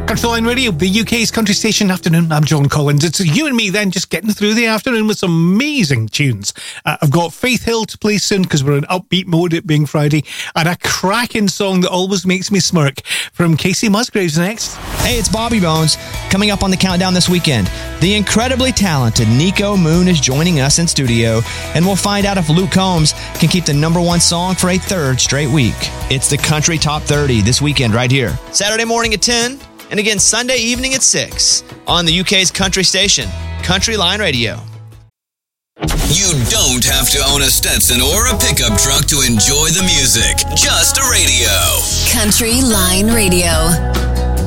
Country Line Radio, the UK's country station. Afternoon, I'm John Collins. It's you and me then, just getting through the afternoon with some amazing tunes. I've got Faith Hill to play soon because we're in upbeat mode, it being Friday, and a cracking song that always makes me smirk from Casey Musgraves next. Hey, it's Bobby Bones. Coming up on the countdown this weekend, the incredibly talented Nico Moon is joining us in studio, and we'll find out if Luke Combs can keep the number one song for a third straight week. It's the Country Top 30 this weekend right here. Saturday morning at 10, and again Sunday evening at 6 on the UK's country station, Country Line Radio. You don't have to own a Stetson or a pickup truck to enjoy the music. Just a radio. Country Line Radio.